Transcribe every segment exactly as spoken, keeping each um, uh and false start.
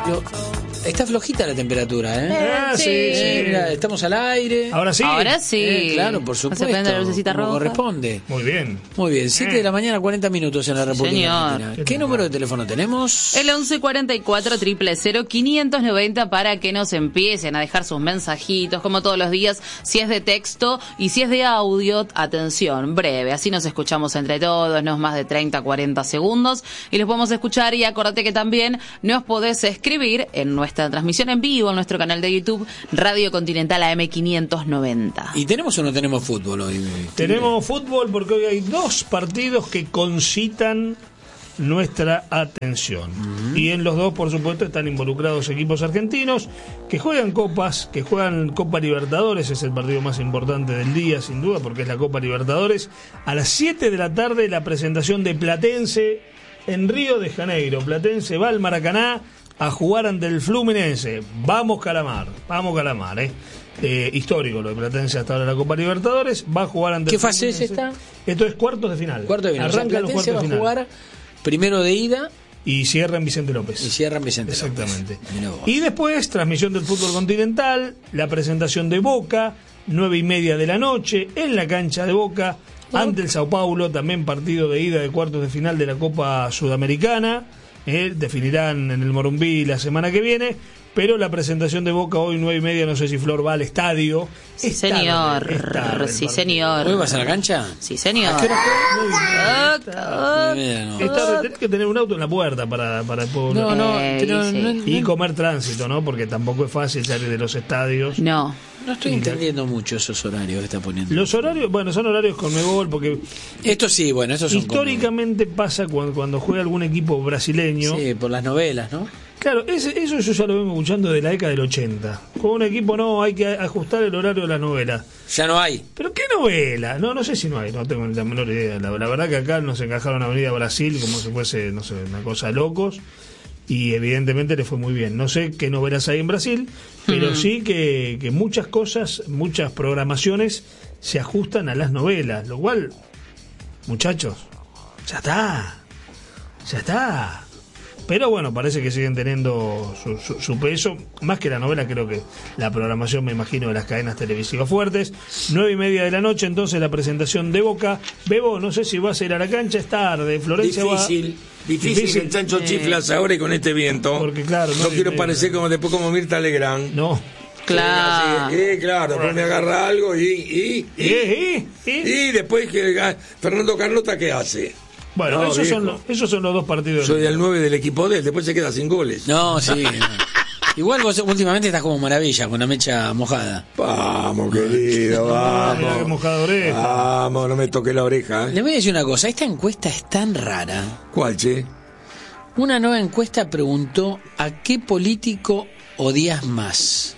Pero está flojita la temperatura, ¿eh? Ah, sí, Eh, sí. mira, estamos al aire. Ahora sí. Ahora sí. Eh, claro, por supuesto. Se prende la lucecita como roja. corresponde. Muy bien. Muy bien, siete de la mañana, cuarenta minutos en la República señor. Argentina. ¿Qué número de teléfono tenemos? El once cuarenta y cuatro, cero cero cero, quinientos noventa para que nos empiecen a dejar sus mensajitos, como todos los días, si es de texto y si es de audio, atención, breve, así nos escuchamos entre todos, no es más de treinta, cuarenta segundos, y los podemos escuchar, y acordate que también nos podés escribir en nuestra transmisión en vivo, en nuestro canal de YouTube, Radio Continental A M quinientos noventa. ¿Y tenemos o no tenemos fútbol hoy? Tenemos fútbol porque hoy hay dos partidos que concitan nuestra atención. Uh-huh. Y en los dos, por supuesto, están involucrados equipos argentinos que juegan copas, que juegan Copa Libertadores. Es el partido más importante del día, sin duda, porque es la Copa Libertadores. A las siete de la tarde, la presentación de Platense en Río de Janeiro. Platense va al Maracaná a jugar ante el Fluminense. Vamos Calamar, vamos Calamar, eh. Eh, histórico lo de Platense hasta ahora en la Copa Libertadores. Va a jugar ante ¿Qué el fase es Fluminense. esta? Esto es cuartos de final. Cuarto de final. Arranca O sea, los Platense cuartos va de a final. jugar primero de ida y cierra en Vicente López. Y cierra en Vicente Exactamente. López. Y después, transmisión del fútbol continental, la presentación de Boca, nueve y media de la noche, en la cancha de Boca, oh. ante el Sao Paulo, también partido de ida de cuartos de final de la Copa Sudamericana. Eh, definirán en el Morumbí la semana que viene. Pero la presentación de Boca hoy, nueve y media, no sé si Flor va al estadio. Sí, es señor. Tarde, es tarde sí, señor. ¿Hoy vas a la cancha? Sí, señor. ¿A qué hora Ah, es tarde, tenés que tener un auto en la puerta para, para el pueblo. No, no, Eh, pero sí. no, Y comer tránsito, ¿no? Porque tampoco es fácil salir de los estadios. No. no estoy entendiendo mucho esos horarios que está poniendo. Los horarios, bueno, son horarios Conmebol, porque Esto sí, bueno, estos son históricamente como... pasa cuando, cuando juega algún equipo brasileño. Sí, por las novelas, ¿no? Claro, ese, eso yo ya lo vengo escuchando de la década del ochenta. Con un equipo no, hay que ajustar el horario de la novela. Ya no hay. ¿Pero qué novela? No, no sé si no hay, no tengo la menor idea. La, la verdad que acá nos encajaron Avenida Brasil como si fuese, no sé, una cosa de locos. Y evidentemente le fue muy bien. No sé qué novelas hay en Brasil, pero mm. sí que, que muchas cosas, muchas programaciones se ajustan a las novelas. Lo cual, muchachos, ya está. Ya está. Pero bueno, parece que siguen teniendo su, su, su peso. Más que la novela, creo que la programación, me imagino, de las cadenas televisivas fuertes. Nueve y media de la noche, entonces, la presentación de Boca. Bebo, no sé si vas a ir a la cancha, es tarde. Florencia difícil, va... difícil, difícil. el chancho eh... chiflas ahora y con este viento. Porque claro, no, no quiero parecer como después como Mirta Legrand. No. Claro. Sí, eh, claro, después me agarra algo y... Y, y, ¿Y, y, y? y después que Fernando Carlota, ¿qué hace? Bueno, no, esos, son los, esos son los dos partidos. Soy el nueve del equipo de él, después se queda sin goles. No, sí. No. Igual vos últimamente estás como maravilla, con la mecha mojada. Vamos, querido, vamos. Mojada oreja. Vamos, no me toque la oreja. ¿eh? Le voy a decir una cosa, esta encuesta es tan rara. ¿Cuál, che? Una nueva encuesta preguntó ¿a qué político odias más?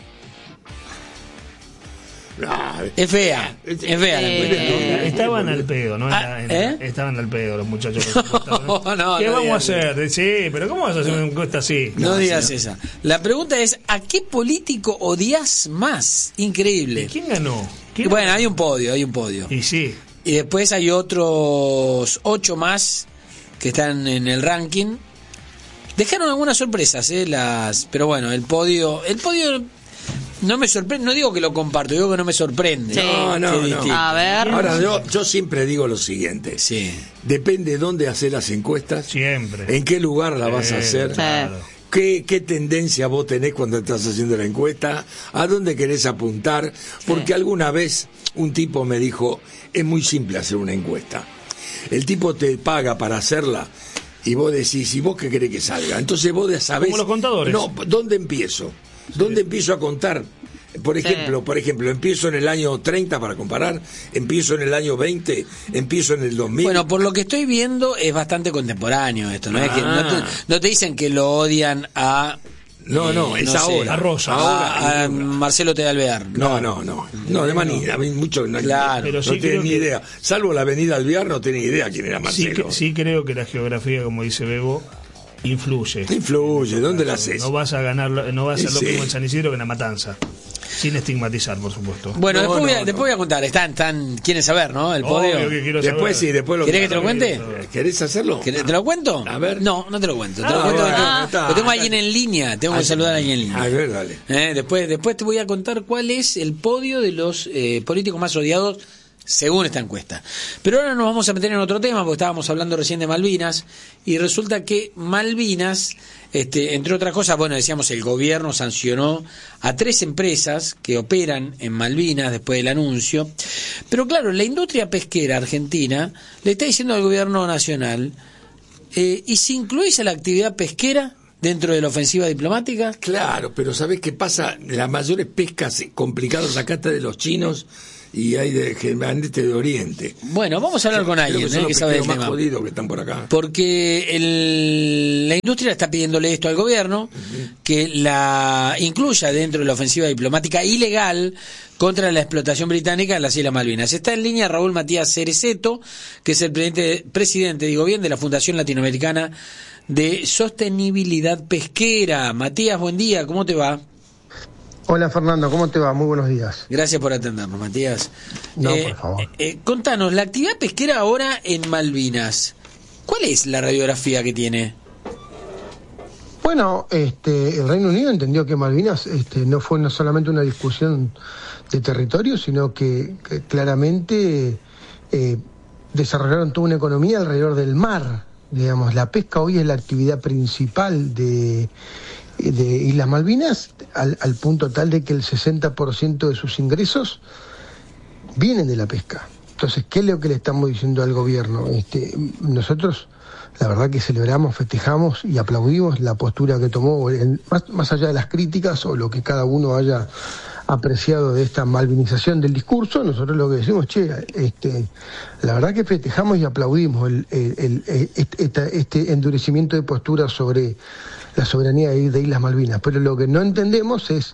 No, es fea, es fea la encuesta. Eh, estaban al pedo, ¿no? Ah, en, ¿eh? Estaban al pedo los muchachos. No, no, ¿Qué no vamos a digas hacer? Sí, pero ¿cómo vas a hacer una encuesta así? No, no digas sí, esa. La pregunta es ¿a qué político odias más? Increíble. ¿Y quién ganó? ¿Quién bueno, ganó? hay un podio, hay un podio. Y sí. Y después hay otros ocho más que están en el ranking. Dejaron algunas sorpresas, eh, las, pero bueno, el podio, el podio no me sorprende, no digo que lo comparto, digo que no me sorprende. Sí. No, no, no. A ver. Ahora, yo, yo siempre digo lo siguiente. Sí. Depende de dónde hacer las encuestas. Siempre. En qué lugar la vas a hacer. Claro. ¿Qué, ¿Qué tendencia vos tenés cuando estás haciendo la encuesta? ¿A dónde querés apuntar? Porque sí. Alguna vez un tipo me dijo, es muy simple hacer una encuesta. El tipo te paga para hacerla y vos decís, ¿y vos qué querés que salga? Entonces vos sabés... Como los contadores. No, ¿dónde empiezo? ¿Dónde sí. empiezo a contar? Por ejemplo, sí. por ejemplo, empiezo en el año treinta para comparar, empiezo en el año veinte, empiezo en el dos mil. Bueno, por lo que estoy viendo es bastante contemporáneo esto, ¿no? Ah. Es que no te, no te dicen que lo odian a... No, no, eh, es no ahora. Sé, a Rosa. Ahora, a, a Marcelo T. Alvear. No, no, no. No, de manera, no. mucho no, claro, pero sí no tienen ni que... idea. Salvo la avenida Alvear, no tienen idea quién era Marcelo. Sí, que, sí creo que la geografía, como dice Bebo, influye. Influye, ¿dónde la haces? No vas a ganar, no vas a ser sí. lo mismo en San Isidro que en La Matanza. Sin estigmatizar, por supuesto. Bueno, No, después, no, voy a, no. después voy a contar. Están, están, ¿quieren saber, no? El podio. Obvio que quiero Después saber. sí, después lo ¿Querés que te lo cuente? ¿Querés hacerlo? ¿Querés- ¿Te lo cuento? A ver. No, no te lo cuento. Te Ah, lo cuento bueno, que- está, lo tengo a está. alguien en línea. Tengo que saludar a alguien en línea. A ver, dale. Eh, después, después te voy a contar cuál es el podio de los eh, políticos más odiados según esta encuesta. Pero ahora nos vamos a meter en otro tema porque estábamos hablando recién de Malvinas y resulta que Malvinas, este, entre otras cosas, bueno, decíamos el gobierno sancionó a tres empresas que operan en Malvinas después del anuncio. Pero claro, la industria pesquera argentina le está diciendo al gobierno nacional, eh, ¿y si incluís a la actividad pesquera dentro de la ofensiva diplomática? Claro, pero ¿sabés qué pasa? Las mayores pescas complicadas acá está de los chinos y hay de generalmente de Oriente. Bueno, vamos a hablar con Creo alguien que son eh, los que sabe del pesqueros más tema. jodidos que están por acá. Porque el- la industria está pidiéndole esto al gobierno, que la incluya dentro de la ofensiva diplomática ilegal contra la explotación británica en las Islas Malvinas. Está en línea Raúl Matías Cereceto, que es el presidente, presidente digo bien, de la Fundación Latinoamericana de Sostenibilidad Pesquera. Matías, buen día, ¿cómo te va? Hola Fernando, ¿cómo te va? Muy buenos días. Gracias por atendernos, Matías. No, Eh, por favor. eh, eh, contanos, la actividad pesquera ahora en Malvinas, ¿cuál es la radiografía que tiene? Bueno, este, el Reino Unido entendió que Malvinas este, no fue no solamente una discusión de territorio, sino que, que claramente eh, desarrollaron toda una economía alrededor del mar. Digamos, la pesca hoy es la actividad principal de, de Islas Malvinas, al, al punto tal de que el sesenta por ciento de sus ingresos vienen de la pesca. Entonces, ¿qué es lo que le estamos diciendo al gobierno? Este, nosotros, la verdad que celebramos, festejamos y aplaudimos la postura que tomó, el, más, más allá de las críticas o lo que cada uno haya apreciado de esta malvinización del discurso. Nosotros lo que decimos, che, este, la verdad que festejamos y aplaudimos el, el, el, el, este, este endurecimiento de postura sobre la soberanía de, de Islas Malvinas. Pero lo que no entendemos es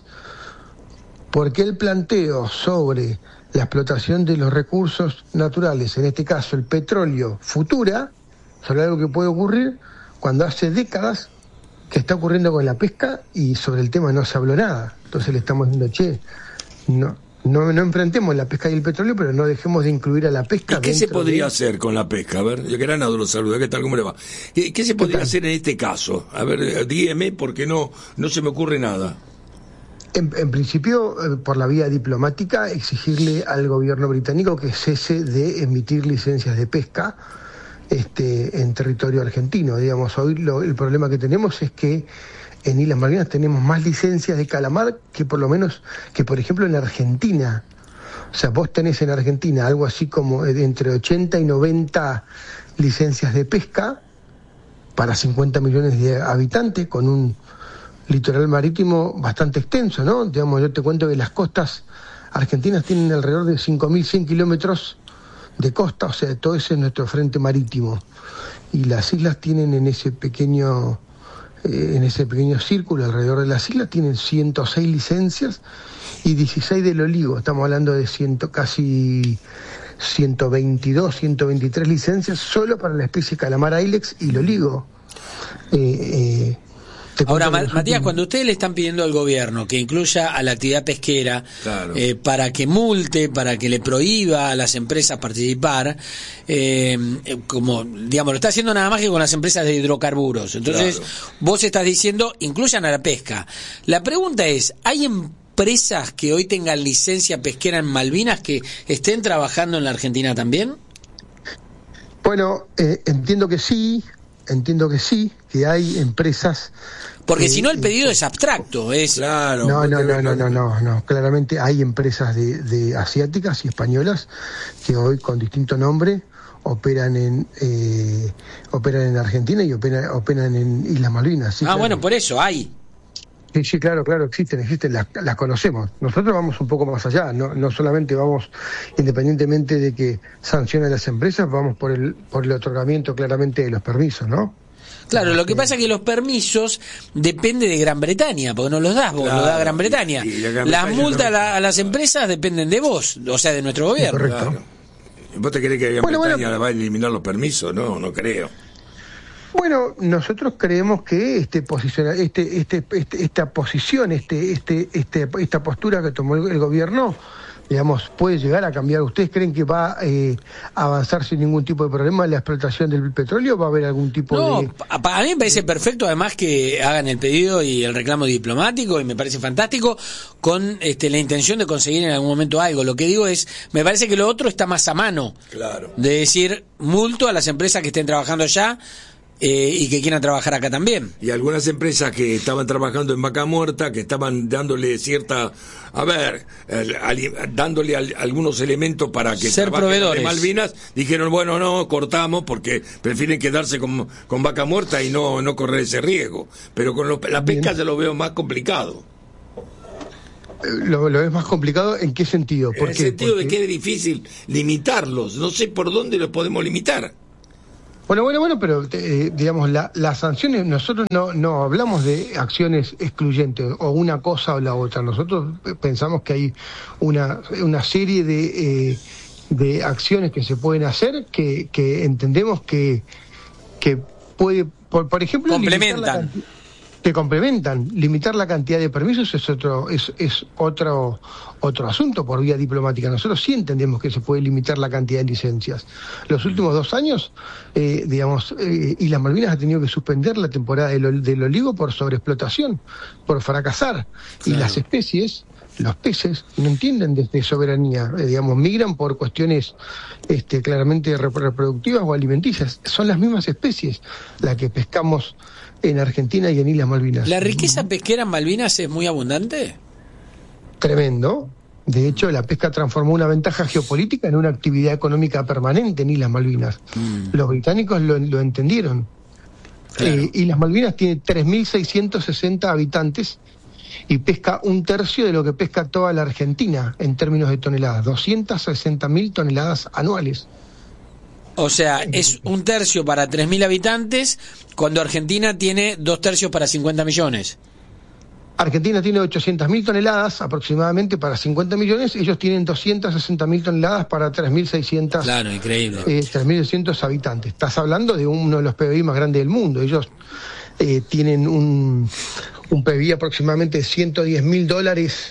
por qué el planteo sobre la explotación de los recursos naturales, en este caso el petróleo, futura, sobre algo que puede ocurrir cuando hace décadas que está ocurriendo con la pesca y sobre el tema no se habló nada. Entonces le estamos diciendo, che, no, no, no enfrentemos la pesca y el petróleo, pero no dejemos de incluir a la pesca. ¿Y qué se dentro podría de... hacer con la pesca? A ver, yo que Granado lo saluda, ¿qué tal? ¿Cómo le va? ¿Qué, qué se podría hacer en este caso? A ver, dígame, porque no, no se me ocurre nada. En, en principio, eh, por la vía diplomática, exigirle al gobierno británico que cese de emitir licencias de pesca este, en territorio argentino. Digamos, hoy lo, el problema que tenemos es que en Islas Malvinas tenemos más licencias de calamar que por lo menos, que por ejemplo en Argentina. O sea, vos tenés en Argentina algo así como de entre ochenta y noventa licencias de pesca para cincuenta millones de habitantes, con un litoral marítimo bastante extenso, ¿no? Digamos, yo te cuento que las costas argentinas tienen alrededor de cinco mil cien kilómetros de costa, o sea, todo ese es nuestro frente marítimo. Y las islas tienen en ese pequeño, eh, en ese pequeño círculo alrededor de las islas, tienen ciento seis licencias y dieciséis del olivo. Estamos hablando de ciento, casi ciento veintidós, ciento veintitrés licencias solo para la especie calamar ilex y el olivo. Eh, eh, Ahora, Ma- Matías, cuando ustedes le están pidiendo al gobierno que incluya a la actividad pesquera, Claro. eh, para que multe, para que le prohíba a las empresas participar, eh, eh, como, digamos, lo está haciendo nada más que con las empresas de hidrocarburos. Entonces, Claro. vos estás diciendo, incluyan a la pesca. La pregunta es, ¿hay empresas que hoy tengan licencia pesquera en Malvinas que estén trabajando en la Argentina también? Bueno, eh, entiendo que sí, entiendo que sí, que hay empresas... Porque eh, si no, el pedido eh, es abstracto, es... Claro. No, no, porque- no, no, no, no, no. Claramente hay empresas de, de asiáticas y españolas que hoy con distinto nombre operan en eh, operan en Argentina y operan, operan en Islas Malvinas. Sí, ah, claro. bueno, por eso hay. Sí, sí, claro, claro, existen, existen, las, las conocemos. Nosotros vamos un poco más allá, no, no solamente vamos, independientemente de que sancionen las empresas, vamos por el, por el otorgamiento claramente de los permisos, ¿no? Claro, lo que pasa es que los permisos depende de Gran Bretaña, porque no los das vos, Claro, los da Gran Bretaña. y- y la Gran Las Bretaña multas a, no- la- a las empresas dependen de vos, o sea, de nuestro gobierno. Correcto. Claro. ¿Vos te crees que Gran Bueno, Bretaña bueno. va a eliminar los permisos? No, no creo. Bueno, nosotros creemos que este posiciona, este, este, este, esta posición, este, este, este, esta postura que tomó el, el gobierno, digamos, puede llegar a cambiar. ¿Ustedes creen que va eh, a avanzar sin ningún tipo de problema la explotación del petróleo? ¿Va a haber algún tipo no, de...? A, a mí me parece perfecto, además, que hagan el pedido y el reclamo diplomático, y me parece fantástico, con este, la intención de conseguir en algún momento algo. Lo que digo es, me parece que lo otro está más a mano. Claro. De decir, multo a las empresas que estén trabajando allá, Eh, y que quieran trabajar acá también. Y algunas empresas que estaban trabajando en Vaca Muerta, que estaban dándole cierta, a ver, el, ali, dándole al, algunos elementos para que ser proveedores de Malvinas, dijeron, bueno, no, cortamos porque prefieren quedarse con, con Vaca Muerta y no, no correr ese riesgo. Pero con lo, la pesca ya lo veo más complicado. Lo, lo es más complicado, ¿en qué sentido? En el sentido Porque... de que es difícil limitarlos. No sé por dónde los podemos limitar. Bueno, bueno, bueno, pero eh, digamos, la, las sanciones, nosotros no, no hablamos de acciones excluyentes, o una cosa o la otra. Nosotros pensamos que hay una, una serie de, eh, de acciones que se pueden hacer que, que entendemos que, que puede, por, por ejemplo... Complementan. Que complementan. Limitar la cantidad de permisos es otro es, es otro otro asunto por vía diplomática. Nosotros sí entendemos que se puede limitar la cantidad de licencias. Los últimos dos años, eh, digamos, eh, Islas Malvinas ha tenido que suspender la temporada del, del olivo por sobreexplotación, por fracasar. Claro. Y las especies, los peces, no entienden desde soberanía, eh, digamos, migran por cuestiones este, claramente reproductivas o alimenticias. Son las mismas especies las que pescamos en Argentina y en Islas Malvinas. ¿La riqueza pesquera en Malvinas es muy abundante? Tremendo. De hecho, la pesca transformó una ventaja geopolítica en una actividad económica permanente en Islas Malvinas. Mm. Los británicos lo, lo entendieron. Claro. Eh, Islas Malvinas tiene tres mil seiscientos sesenta habitantes y pesca un tercio de lo que pesca toda la Argentina en términos de toneladas, doscientas sesenta mil toneladas anuales. O sea, es un tercio para tres mil habitantes, cuando Argentina tiene dos tercios para cincuenta millones. Argentina tiene ochocientas mil toneladas aproximadamente para cincuenta millones, ellos tienen doscientas sesenta mil toneladas para tres mil seiscientos. Claro, increíble. Eh, tres mil seiscientos habitantes. Estás hablando de uno de los P B I más grandes del mundo. Ellos eh, tienen un, un P B I aproximadamente de ciento diez mil dólares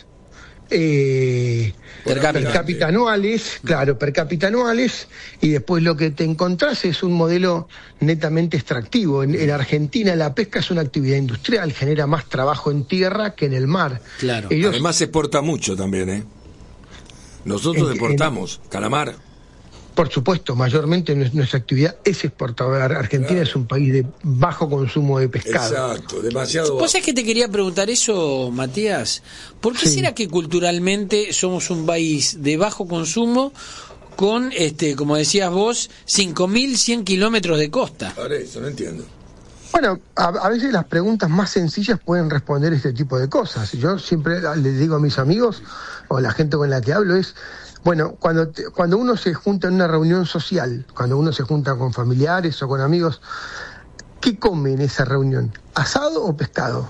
eh, per cápita. per cápita anuales, claro, per cápita anuales, y después lo que te encontrás es un modelo netamente extractivo. En, en Argentina la pesca es una actividad industrial, genera más trabajo en tierra que en el mar. Claro. Ellos, además se exporta mucho también, ¿eh? Nosotros en, exportamos en, calamar. Por supuesto, mayormente nuestra actividad es exportadora. Argentina claro. es un país de bajo consumo de pescado. Exacto, demasiado bajo. ¿Vos sabés que te quería preguntar eso, Matías? ¿Por qué sí. será que culturalmente somos un país de bajo consumo con, este, como decías vos, cinco mil cien kilómetros de costa? Ahora eso no entiendo. Bueno, a, a veces las preguntas más sencillas pueden responder este tipo de cosas. Yo siempre les digo a mis amigos o a la gente con la que hablo es... Bueno, cuando te, cuando uno se junta en una reunión social, cuando uno se junta con familiares o con amigos, ¿qué come en esa reunión? ¿Asado o pescado?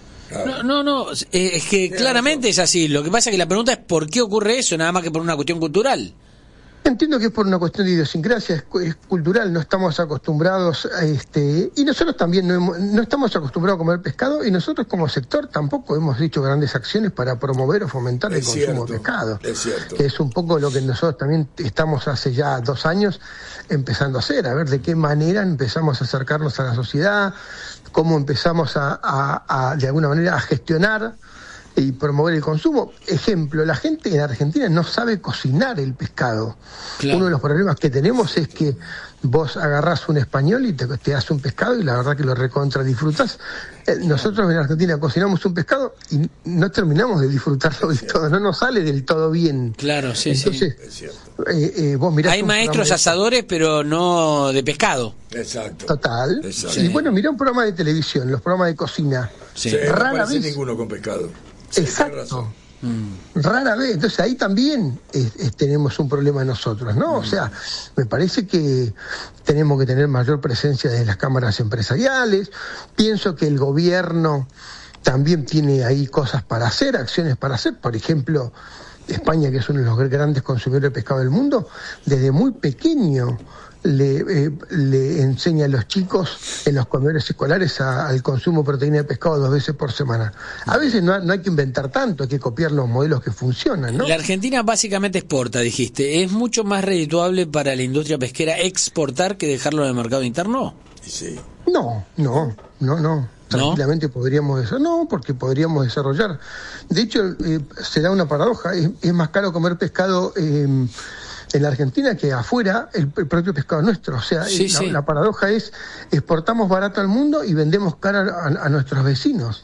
No, no, no, eh, es que claramente es así. Lo que pasa es que la pregunta es ¿por qué ocurre eso? Nada más que por una cuestión cultural. Entiendo que es por una cuestión de idiosincrasia, es, es cultural, no estamos acostumbrados a este, y nosotros también no, hemos, no estamos acostumbrados a comer pescado, y nosotros como sector tampoco hemos hecho grandes acciones para promover o fomentar es el consumo cierto, de pescado. Es cierto. Que es un poco lo que nosotros también estamos hace ya dos años empezando a hacer, a ver de qué manera empezamos a acercarnos a la sociedad, cómo empezamos a, a, a de alguna manera a gestionar y promover el consumo. Ejemplo, la gente en Argentina no sabe cocinar el pescado. Claro. Uno de los problemas que tenemos es que vos agarrás un español y te, te das un pescado y la verdad que lo recontra disfrutas. Eh, nosotros en Argentina cocinamos un pescado y no terminamos de disfrutarlo del todo, no nos sale del todo bien. Claro, sí, Entonces, sí. Eh, eh, vos mirás Hay maestros de... asadores, pero no de pescado. Exacto. Total. Exacto. Y bueno, mirá un programa de televisión, los programas de cocina. Sí. Sí, Rara no vez ninguno con pescado. Sí, exacto. Mm. Rara vez. Entonces ahí también es, es, tenemos un problema nosotros, ¿no? Mm. O sea, me parece que tenemos que tener mayor presencia de las cámaras empresariales. Pienso que el gobierno también tiene ahí cosas para hacer, acciones para hacer. Por ejemplo, España, que es uno de los grandes consumidores de pescado del mundo, desde muy pequeño le, eh, le enseña a los chicos en los comedores escolares a, al consumo de proteína de pescado dos veces por semana. A veces no, no hay que inventar tanto, hay que copiar los modelos que funcionan, ¿no? La Argentina básicamente exporta, dijiste. ¿Es mucho más redituable para la industria pesquera exportar que dejarlo en el mercado interno? Sí. No, no, no, no. Tranquilamente ¿No? podríamos eso, no, porque podríamos desarrollar. De hecho, eh, se da una paradoja, es, es más caro comer pescado eh, en la Argentina que afuera el, el propio pescado nuestro. O sea, sí, la, sí. la paradoja es, exportamos barato al mundo y vendemos caro a, a nuestros vecinos.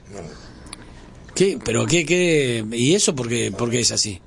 ¿Qué? ¿Pero qué? qué? ¿Y eso por qué, por qué es así?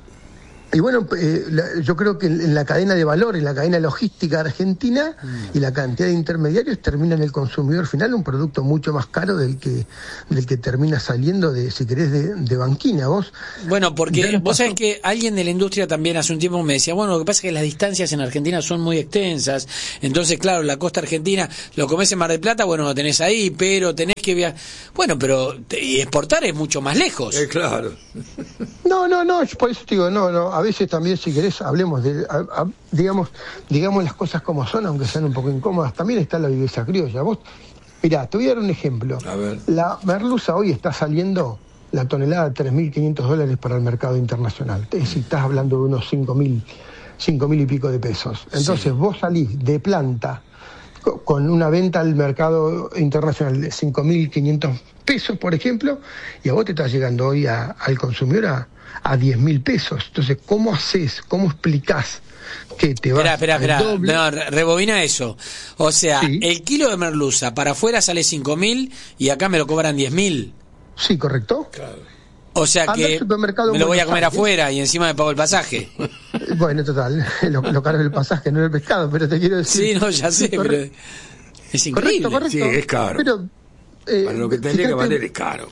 Y bueno, eh, la, yo creo que en la cadena de valor, en la cadena logística argentina mm. y la cantidad de intermediarios termina en el consumidor final un producto mucho más caro del que del que termina saliendo de, si querés, de, de banquina. Vos Bueno, porque vos sabés que alguien de la industria también hace un tiempo me decía, bueno, lo que pasa es que las distancias en Argentina son muy extensas, entonces claro, la costa argentina, lo comés en Mar del Plata, bueno, lo tenés ahí, pero tenés que viajar. Bueno, pero y exportar es mucho más lejos. Eh, claro. No, no, no, por eso te digo, no, no, a veces también, si querés, hablemos de, a, a, digamos, digamos las cosas como son, aunque sean un poco incómodas. También está la viveza criolla. Vos, mirá, te voy a dar un ejemplo. A ver. La merluza hoy está saliendo la tonelada de tres mil quinientos dólares para el mercado internacional. Es decir, estás hablando de unos cinco mil, cinco mil y pico de pesos. Entonces, sí. vos salís de planta con una venta al mercado internacional de cinco mil quinientos pesos, por ejemplo, y a vos te estás llegando hoy a, al consumidor a, a diez mil pesos. Entonces, ¿cómo haces, cómo explicás que te vas espera, espera, al espera. doble? No, re- rebobina eso. O sea, Sí. el kilo de merluza para afuera sale cinco mil y acá me lo cobran diez mil. Sí, ¿correcto? Claro. O sea Anda que al supermercado me lo voy a Buenos comer Aires. afuera y encima me pago el pasaje. Bueno, total, lo, lo caro es el pasaje, no el pescado, pero te quiero decir... Sí, no, ya sé, pero Correcto, es increíble. correcto. Sí, es caro. Pero, eh, Para lo que tendría fíjate, que valer es caro.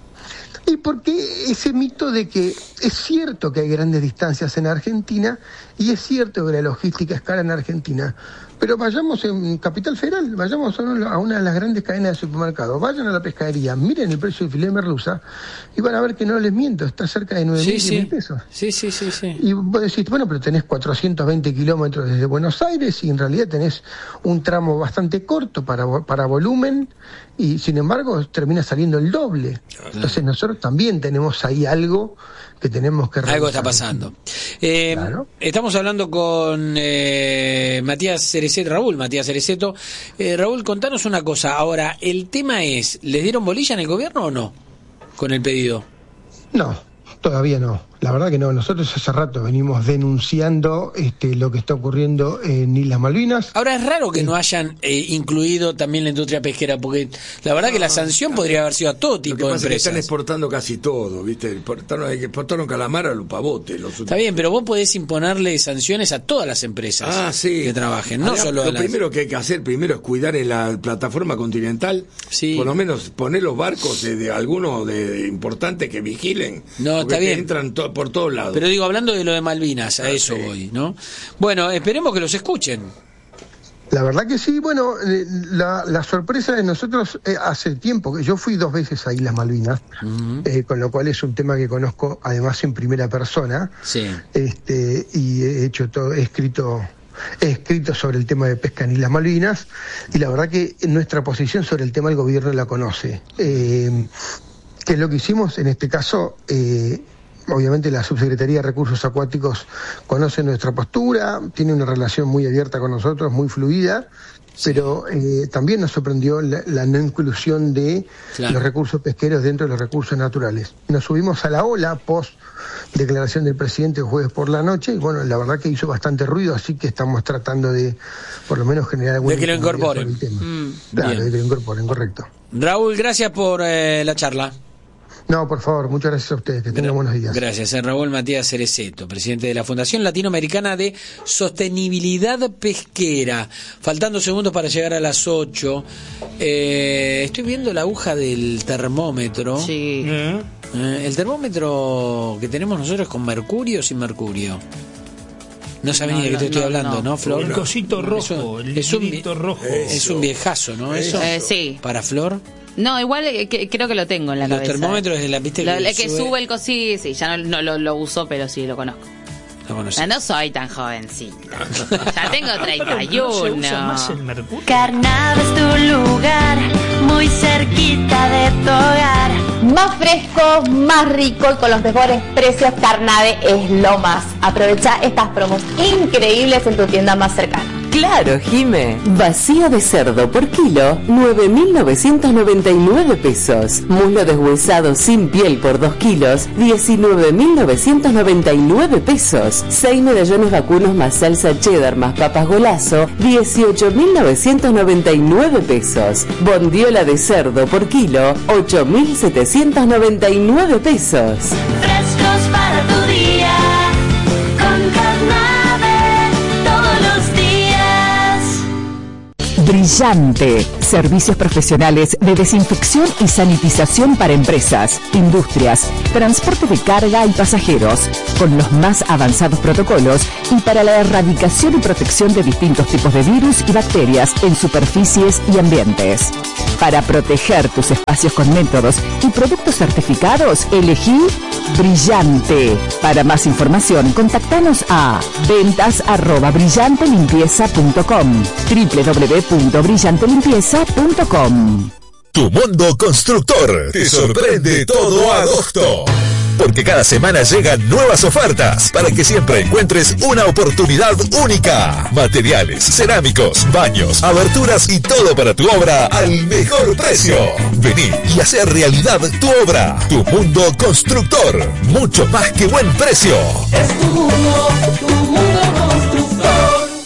Y porque ese mito de que es cierto que hay grandes distancias en Argentina y es cierto que la logística es cara en Argentina, pero vayamos en Capital Federal, vayamos a una, a una de las grandes cadenas de supermercados, vayan a la pescadería, miren el precio del filé de merluza y van a ver que no les miento, está cerca de nueve mil Sí, sí. pesos. Sí, sí, sí, sí. Y vos decís, bueno, pero tenés cuatrocientos veinte kilómetros desde Buenos Aires y en realidad tenés un tramo bastante corto para, vo- para volumen y sin embargo termina saliendo el doble. Entonces nosotros también tenemos ahí algo que tenemos que Algo revisar. está pasando. Eh, Claro. Estamos hablando con eh, Matías Cereceto, Raúl Matías Cereceto. Eh, Raúl, contanos una cosa. Ahora, el tema es, ¿les dieron bolilla en el gobierno o no con el pedido? No, todavía no. La verdad que no. Nosotros hace rato venimos denunciando este, lo que está ocurriendo en Islas Malvinas. Ahora, es raro que no hayan eh, incluido también la industria pesquera, porque la verdad que la sanción podría haber sido a todo Lo tipo que de pasa es que empresas. están exportando casi todo, ¿viste? Exportaron, exportaron calamar a Lupavote. Los Está bien, pero vos podés imponerle sanciones a todas las empresas Ah, sí. que trabajen, no Ahora, solo a lo las... primero que hay que hacer primero es cuidar en la plataforma continental, Sí. por lo menos poner los barcos de, de algunos de, de importantes que vigilen, No, porque está bien. te entran to- por todos lados. Pero digo, hablando de lo de Malvinas, a Ah, eso sí. voy, ¿no? Bueno, esperemos que los escuchen. La verdad que sí, bueno, eh, la, la sorpresa de nosotros eh, hace tiempo, que yo fui dos veces a Islas Malvinas, Ujú. eh, con lo cual es un tema que conozco además en primera persona, Sí. este, y he hecho todo, he escrito, he escrito sobre el tema de pesca en Islas Malvinas, y la verdad que nuestra posición sobre el tema el gobierno la conoce. Eh, ¿Qué es lo que hicimos? En este caso, eh, obviamente la Subsecretaría de Recursos Acuáticos conoce nuestra postura, tiene una relación muy abierta con nosotros, muy fluida, pero eh, también nos sorprendió la, la no inclusión de Claro. los recursos pesqueros dentro de los recursos naturales. Nos subimos a la ola post declaración del presidente el jueves por la noche y bueno, la verdad que hizo bastante ruido, así que estamos tratando de por lo menos generar alguna De que lo incomodidad incorporen. sobre el tema. Mm, Claro, bien. de que lo incorporen, correcto. Raúl, gracias por eh, la charla. No, por favor, muchas gracias a ustedes, que tengan buenos días. Gracias, eh, Raúl Matías Cereceto, presidente de la Fundación Latinoamericana de Sostenibilidad Pesquera. Faltando segundos para llegar a las ocho. Eh, estoy viendo la aguja del termómetro. Sí. ¿Eh? Eh, el termómetro que tenemos nosotros es con mercurio o sin mercurio. No sabés No, ni de qué no, te estoy no, hablando, ¿no, no. Flor? El cosito rojo, el es un, liquidito rojo. es un viejazo, ¿no? Eso. Eh, sí. Para Flor. No, igual eh, que- creo que lo tengo en la Los cabeza. termómetros de la viste Lo- que el que sube- sube el cosí, sí, ya no, no lo, lo uso, pero sí lo conozco. No, conocí. No, no soy tan jovencita. Ya tengo treinta y No se uno. usa más el mercurio. Carnave es tu lugar, muy cerquita de tu hogar. Más fresco, más rico y con los mejores precios. Carnave es lo más. Aprovecha estas promos increíbles en tu tienda más cercana. Claro, Jime. Vacío de cerdo por kilo, nueve mil novecientos noventa y nueve pesos. Muslo deshuesado sin piel por dos kilos, diecinueve mil novecientos noventa y nueve pesos. seis medallones vacunos más salsa cheddar más papas golazo, dieciocho mil novecientos noventa y nueve pesos. Bondiola de cerdo por kilo, ocho mil setecientos noventa y nueve pesos. Frescos para tu día, con Carnave todos los días. Brillante. Servicios profesionales de desinfección y sanitización para empresas, industrias, transporte de carga y pasajeros, con los más avanzados protocolos y para la erradicación y protección de distintos tipos de virus y bacterias en superficies y ambientes. Para proteger tus espacios con métodos y productos certificados, elegí Brillante. Para más información, contactanos a ventas arroba brillantelimpieza punto com, doble u doble u doble u punto brillante limpieza punto com. Tu Mundo Constructor te sorprende todo agosto. Porque cada semana llegan nuevas ofertas para que siempre encuentres una oportunidad única. Materiales, cerámicos, baños, aberturas y todo para tu obra al mejor precio. Vení y hacer realidad tu obra. Tu Mundo Constructor. Mucho más que buen precio. Es tu mundo, tu mundo constructor.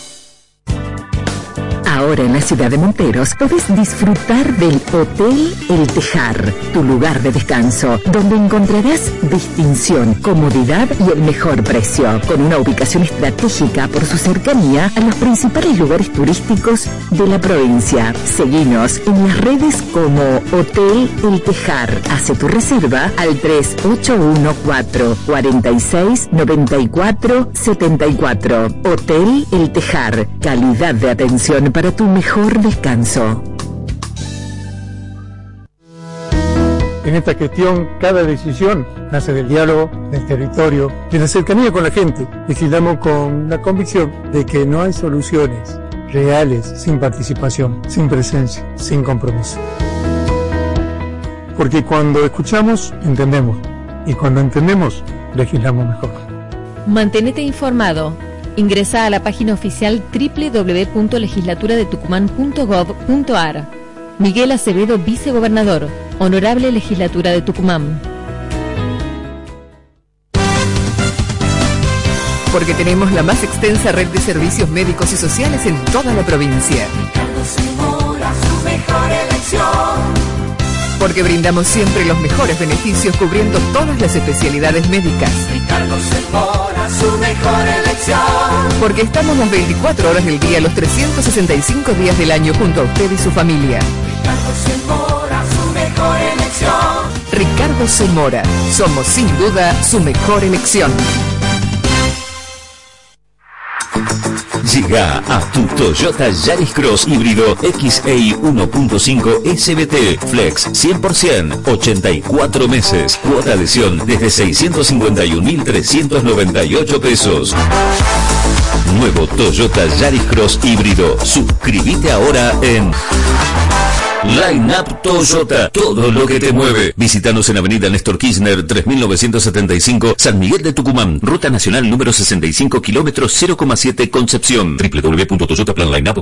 Ahora en la ciudad de Monteros podés disfrutar del Hotel El Tejar, tu lugar de descanso, donde encontrarás distinción, comodidad y el mejor precio, con una ubicación estratégica por su cercanía a los principales lugares turísticos de la provincia. Seguinos en las redes como Hotel El Tejar. Hace tu reserva al tres ocho uno cuatro, cuatro seis, nueve cuatro siete cuatro. Hotel El Tejar, calidad de atención para tu mejor descanso. En esta gestión, cada decisión nace del diálogo, del territorio, de la cercanía con la gente. Legislamos con la convicción de que no hay soluciones reales sin participación, sin presencia, sin compromiso. Porque cuando escuchamos, entendemos. Y cuando entendemos, legislamos mejor. Mantenete informado. Ingresa a la página oficial doble u doble u doble u punto legislatura de tucumán punto gov punto ar. Miguel Acevedo, vicegobernador. Honorable Legislatura de Tucumán. Porque tenemos la más extensa red de servicios médicos y sociales en toda la provincia. Ricardo Zamora, su mejor elección. Porque brindamos siempre los mejores beneficios cubriendo todas las especialidades médicas. Ricardo Zamora, su mejor elección. Porque estamos las veinticuatro horas del día, los trescientos sesenta y cinco días del año junto a usted y su familia. Ricardo Zamora, su mejor elección. Ricardo Zamora, somos sin duda su mejor elección. Llega a tu Toyota Yaris Cross híbrido X E I uno punto cinco S B T Flex cien por ciento, ochenta y cuatro meses, cuota adhesión desde seiscientos cincuenta y un mil trescientos noventa y ocho pesos. Nuevo Toyota Yaris Cross híbrido. Suscríbete ahora en Line Up Toyota, todo lo que te mueve. Visítanos en Avenida Néstor Kirchner tres mil novecientos setenta y cinco, San Miguel de Tucumán, Ruta Nacional número sesenta y cinco, kilómetros cero coma siete, Concepción. doble u doble u doble u punto toyota plan line up